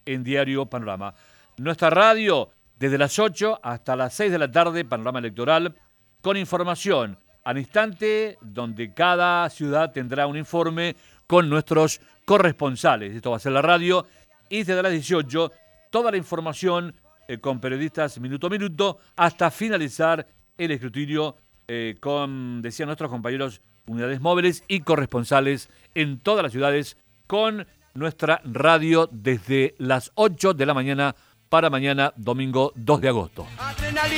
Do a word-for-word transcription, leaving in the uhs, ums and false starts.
en Diario Panorama. Nuestra radio, desde las ocho hasta las seis de la tarde, Panorama Electoral, con información al instante, donde cada ciudad tendrá un informe con nuestros corresponsales. Esto va a ser la radio. Y desde las dieciocho, toda la información eh, con periodistas minuto a minuto, hasta finalizar el escrutinio eh, con, decían nuestros compañeros, unidades móviles y corresponsales en todas las ciudades, con nuestra radio desde las ocho de la mañana para mañana, domingo dos de agosto.